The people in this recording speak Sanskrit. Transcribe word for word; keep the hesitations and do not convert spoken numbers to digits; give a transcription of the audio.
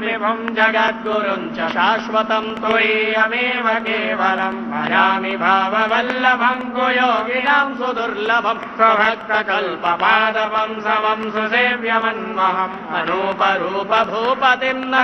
विभुं जगद्गुरुं च शाश्वतं तुरीयमेव केवलं भजामि भाववल्लभं कुयोगिनां सुदुर्लभं स्वभक्तकल्पपादपं समं सुसेव्यमन्महम् अनूपरूपभूपतिं न